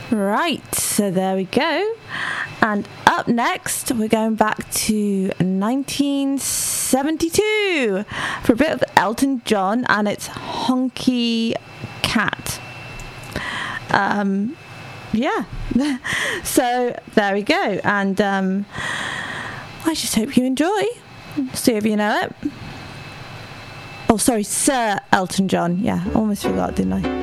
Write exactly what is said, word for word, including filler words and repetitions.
Right, so there we go. And up next, we're going back to nineteen seventy-two for a bit of Elton John, and it's Honky Cat. Um, yeah. So there we go. And um, I just hope you enjoy. See if you know it. Oh, sorry, Sir Elton John. Yeah, almost forgot, didn't I?